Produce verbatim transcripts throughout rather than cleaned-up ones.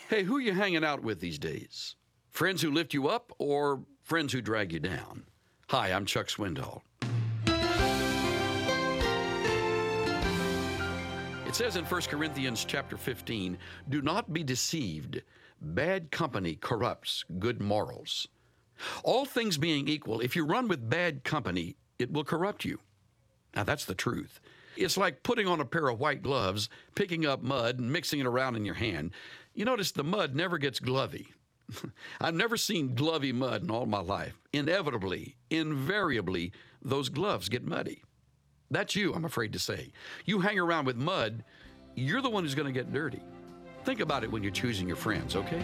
Hey, who are you hanging out with these days? Friends who lift you up or friends who drag you down? Hi, I'm Chuck Swindoll. It says in First Corinthians chapter fifteen, do not be deceived. Bad company corrupts good morals. All things being equal, if you run with bad company, it will corrupt you. Now, that's the truth. It's like putting on a pair of white gloves, picking up mud, and mixing it around in your hand. You notice the mud never gets glovy. I've never seen glovy mud in all my life. Inevitably, invariably, those gloves get muddy. That's you, I'm afraid to say. You hang around with mud, you're the one who's going to get dirty. Think about it when you're choosing your friends, okay?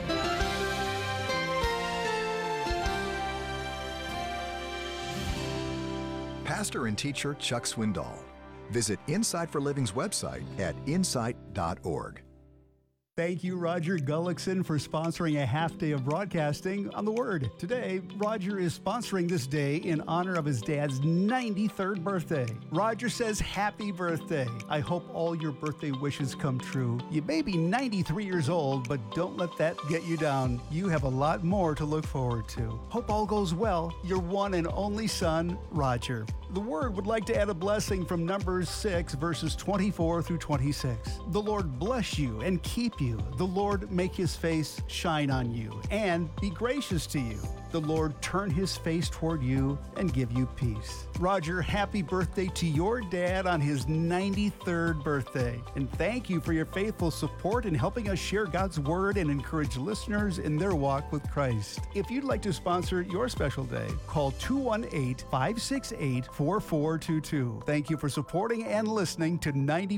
Pastor and teacher Chuck Swindoll. Visit Insight for Living's website at insight dot org. Thank you, Roger Gullickson, for sponsoring a half day of broadcasting on The Word. Today, Roger is sponsoring this day in honor of his dad's ninety-third birthday. Roger says, happy birthday. I hope all your birthday wishes come true. You may be ninety-three years old, but don't let that get you down. You have a lot more to look forward to. Hope all goes well. Your one and only son, Roger. The Word would like to add a blessing from Numbers six, verses twenty-four through twenty-six. The Lord bless you and keep you. The Lord make his face shine on you and be gracious to you. The Lord turn his face toward you and give you peace. Roger, happy birthday to your dad on his ninety-third birthday. And thank you for your faithful support in helping us share God's Word and encourage listeners in their walk with Christ. If you'd like to sponsor your special day, call two one eight, five six eight, four four two two. Thank you for supporting and listening to ninety